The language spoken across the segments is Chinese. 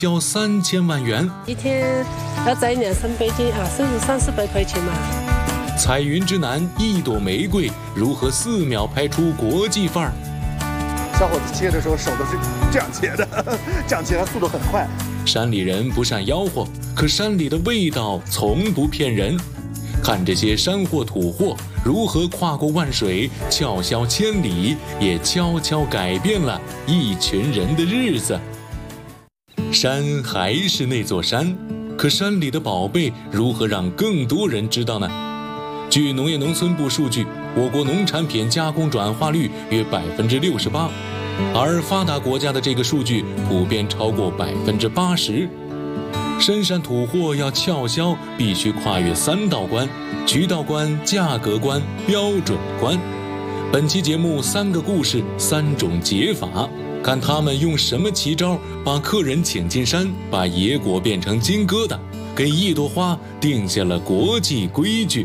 要3000万元， 一天要载2-3杯斤啊，甚至300-400块钱嘛。 彩云之南一朵玫瑰如何4秒拍出国际范儿？ 小伙子切的时候手都是这样切的，这样切它速度很快。 山里人不善吆喝，可山里的味道从不骗人。看这些山货土货如何跨过万水，撬销千里，也悄悄改变了一群人的日子。山还是那座山，可山里的宝贝如何让更多人知道呢？据农业农村部数据，我国农产品加工转化率约68%，而发达国家的这个数据普遍超过80%。深山土货要撬销，必须跨越3道关：渠道关、价格关、标准关。本期节目3个故事，3种解法，看他们用什么奇招把客人请进山，把野果变成金疙瘩，给一朵花定下了国际规矩。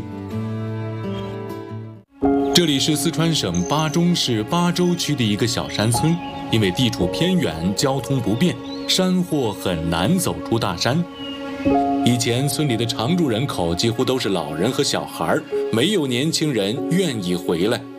这里是四川省巴中市巴州区的一个小山村，因为地处偏远，交通不便，山货很难走出大山。以前村里的常住人口几乎都是老人和小孩，没有年轻人愿意回来。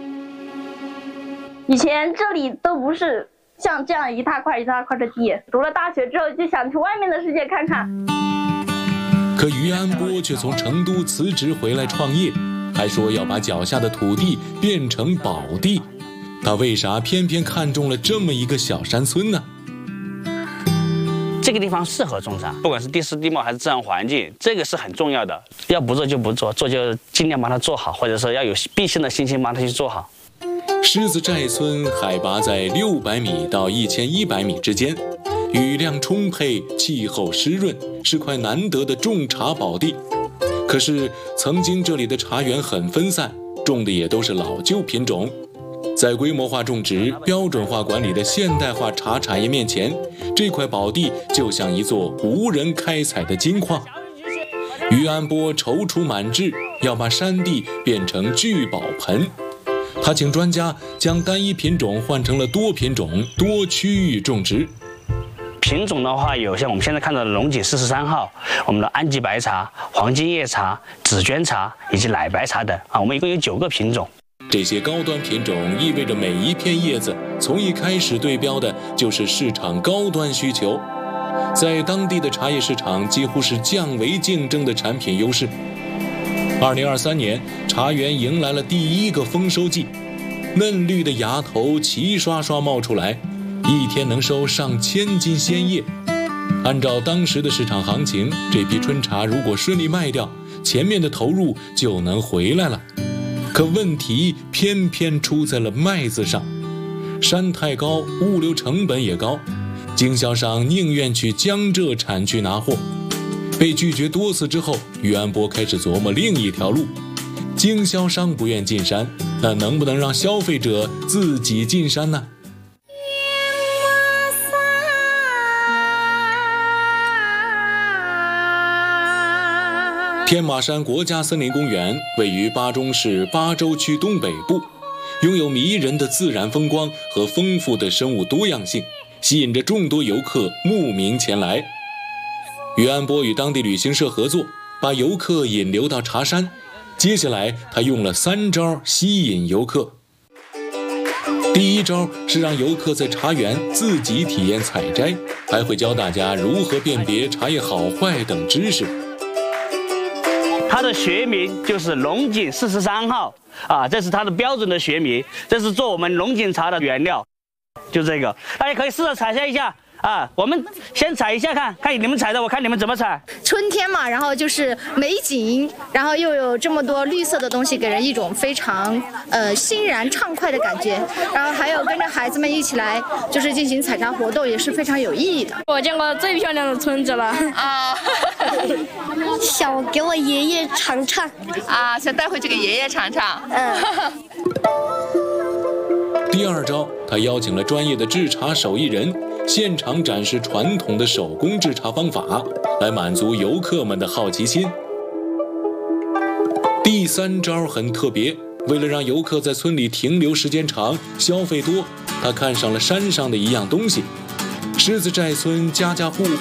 以前这里都不是像这样一大块一大块的地，读了大学之后就想去外面的世界看看。 可于安波却从成都辞职回来创业，还说要把脚下的土地变成宝地。他为啥偏偏看中了这么一个小山村呢？ 这个地方适合种茶，不管是地势地貌还是自然环境，这个是很重要的。要不做就不做，做就尽量把它做好，或者说要有毕生的心情把它去做好。 狮子寨村海拔在600米到1100米之间，雨量充沛，气候湿润，是块难得的种茶宝地。可是曾经这里的茶园很分散，种的也都是老旧品种。在规模化种植、标准化管理的现代化茶产业面前，这块宝地就像一座无人开采的金矿。于安波踌躇满志，要把山地变成聚宝盆。他请专家将单一品种换成了多品种、多区域种植。 品种的话，有像我们现在看到的龙井43号、我们的安吉白茶、黄金叶茶、紫鹃茶以及奶白茶等啊，我们一共有9个品种。 这些高端品种意味着每一片叶子从一开始对标的就是市场高端需求，在当地的茶叶市场几乎是降维竞争的产品优势。2023年，茶园迎来了第1个丰收季，嫩绿的芽头齐刷刷冒出来，一天能收上千斤鲜叶。按照当时的市场行情，这批春茶如果顺利卖掉，前面的投入就能回来了。可问题偏偏出在了麦子上，山太高，物流成本也高，经销商宁愿去江浙产区拿货。被拒绝多次之后，于安波开始琢磨另一条路。经销商不愿进山，那能不能让消费者自己进山呢？天马山国家森林公园位于巴中市巴州区东北部，拥有迷人的自然风光和丰富的生物多样性，吸引着众多游客慕名前来。于安波与当地旅行社合作，把游客引流到茶山。接下来他用了3招吸引游客。第1招是让游客在茶园自己体验采摘，还会教大家如何辨别茶叶好坏等知识。 它的学名就是龙井43号啊，这是它的标准的学名，这是做我们龙井茶的原料，就这个，大家可以试着采一下啊。我们先采一下看你们采的，我看你们怎么采。 春天嘛，然后就是美景，然后又有这么多绿色的东西，给人一种非常欣然畅快的感觉。然后还有跟着孩子们一起来，就是进行采茶活动，也是非常有意义的。 我见过最漂亮的村子了啊！ 想给我爷爷尝尝啊，想带回去给爷爷尝尝。 第2招，他邀请了专业的制茶手艺人，现场展示传统的手工制茶方法，来满足游客们的好奇心。第3招很特别，为了让游客在村里停留时间长、消费多，他看上了山上的一样东西。 狮子寨村家家户